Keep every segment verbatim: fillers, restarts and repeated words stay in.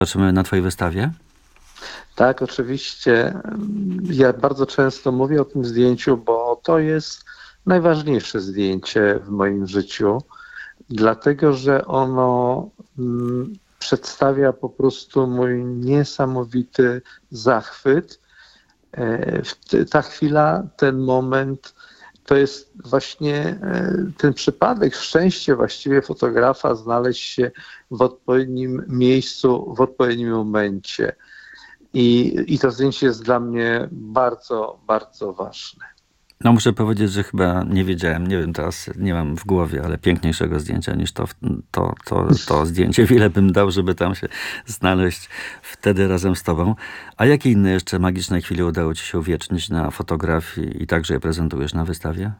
Zobaczymy na twojej wystawie? Tak, oczywiście. Ja bardzo często mówię o tym zdjęciu, bo to jest najważniejsze zdjęcie w moim życiu, dlatego że ono mm, przedstawia po prostu mój niesamowity zachwyt. E, w t- Ta chwila, ten moment, to jest właśnie e, ten przypadek, szczęście właściwie fotografa znaleźć się w odpowiednim miejscu, w odpowiednim momencie. I, I to zdjęcie jest dla mnie bardzo, bardzo ważne. No muszę powiedzieć, że chyba nie wiedziałem, nie wiem, teraz nie mam w głowie, ale piękniejszego zdjęcia niż to, to, to, to zdjęcie. Wiele bym dał, żeby tam się znaleźć wtedy razem z tobą. A jakie inne jeszcze magiczne chwile udało ci się uwiecznić na fotografii i także je prezentujesz na wystawie?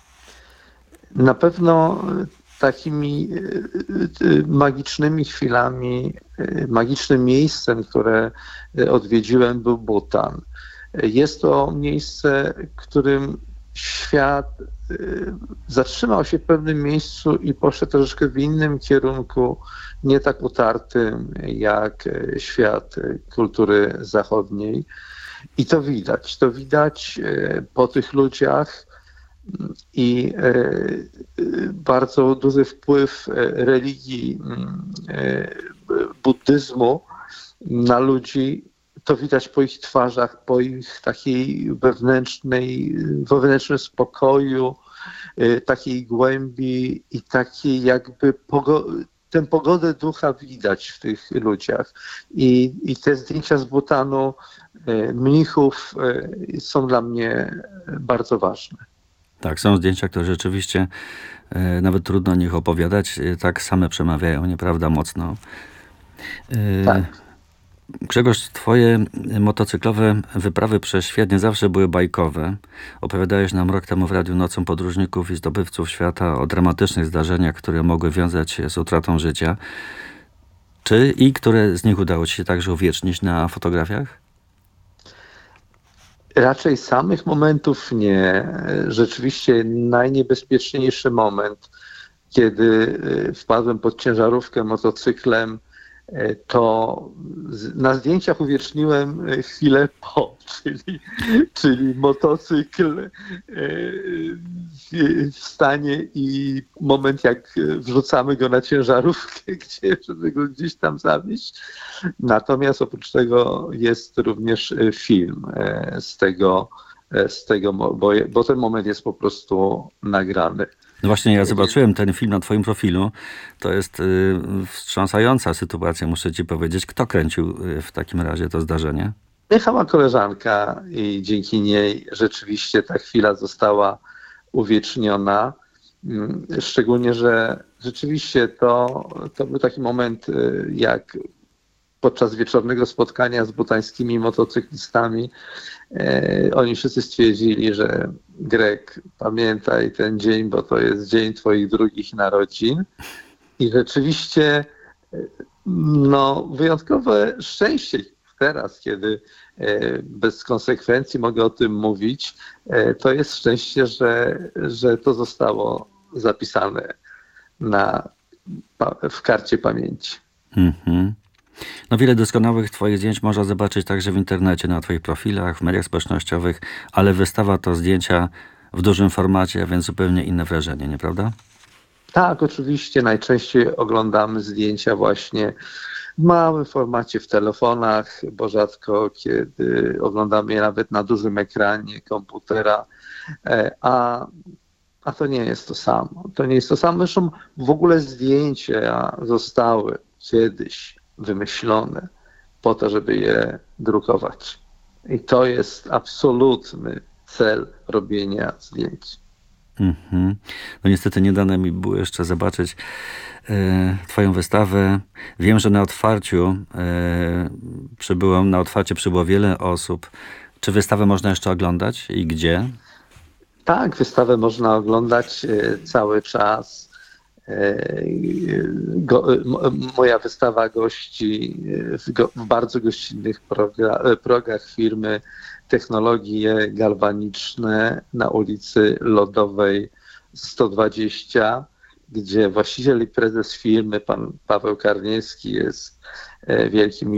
Na pewno takimi e, e, magicznymi chwilami, e, magicznym miejscem, które odwiedziłem, był Butan. Jest to miejsce, którym świat e, zatrzymał się w pewnym miejscu i poszedł troszeczkę w innym kierunku, nie tak utartym jak e, świat kultury zachodniej. I to widać. To widać e, po tych ludziach i e, e, bardzo duży wpływ e, religii, mm, e, buddyzmu na ludzi. To widać po ich twarzach, po ich takiej wewnętrznej, wewnętrznym spokoju, e, takiej głębi i takiej jakby pogo- tę pogodę ducha widać w tych ludziach. I, i te zdjęcia z Butanu e, mnichów e, są dla mnie bardzo ważne. Tak, są zdjęcia, które rzeczywiście e, nawet trudno o nich opowiadać, e, tak same przemawiają, nieprawda, mocno. E, Tak. Grzegorz, twoje motocyklowe wyprawy przez świat nie zawsze były bajkowe. Opowiadałeś nam rok temu w Radiu Nocą podróżników i zdobywców świata o dramatycznych zdarzeniach, które mogły wiązać się z utratą życia. Czy i które z nich udało ci się także uwiecznić na fotografiach? Raczej samych momentów nie. Rzeczywiście najniebezpieczniejszy moment, kiedy e, wpadłem pod ciężarówkę motocyklem, e, to z- na zdjęciach uwieczniłem e, chwilę po, czyli, czyli motocykl e, w w stanie i moment, jak e, wrzucamy go na ciężarówkę, gdzie, żeby go gdzieś tam zawieźć. Natomiast oprócz tego jest również e, film e, z tego, e, z tego mo- bo, je- bo ten moment jest po prostu nagrany. No właśnie, ja zobaczyłem ten film na twoim profilu. To jest y, wstrząsająca sytuacja, muszę ci powiedzieć. Kto kręcił y, w takim razie to zdarzenie? Jechała koleżanka i dzięki niej rzeczywiście ta chwila została uwieczniona. Mm, Szczególnie, że rzeczywiście to, to był taki moment, y, jak podczas wieczornego spotkania z butańskimi motocyklistami. E, oni wszyscy stwierdzili, że Greg, pamiętaj ten dzień, bo to jest dzień twoich drugich narodzin. I rzeczywiście e, no, wyjątkowe szczęście teraz, kiedy e, bez konsekwencji mogę o tym mówić, e, to jest szczęście, że, że to zostało zapisane na, pa- w karcie pamięci. Mhm. No wiele doskonałych twoich zdjęć można zobaczyć także w internecie, na twoich profilach, w mediach społecznościowych, ale wystawa to zdjęcia w dużym formacie, więc zupełnie inne wrażenie, nieprawda? Tak, oczywiście najczęściej oglądamy zdjęcia właśnie w małym formacie w telefonach, bo rzadko kiedy oglądamy je nawet na dużym ekranie komputera, e, a, a to nie jest to samo. To nie jest to samo. Zresztą w ogóle zdjęcia zostały kiedyś wymyślone po to, żeby je drukować. I to jest absolutny cel robienia zdjęć. Mhm. No niestety nie dane mi było jeszcze zobaczyć e, twoją wystawę. Wiem, że na otwarciu e, przybyło, na otwarcie przybyło wiele osób. Czy wystawę można jeszcze oglądać i gdzie? Tak, wystawę można oglądać e, cały czas. E, Go, m- moja wystawa gości e, w, go, w bardzo gościnnych progra, e, progach firmy Technologie Galwaniczne na ulicy Lodowej sto dwadzieścia. gdzie właściciel i prezes firmy, pan Paweł Karniewski, jest wielkim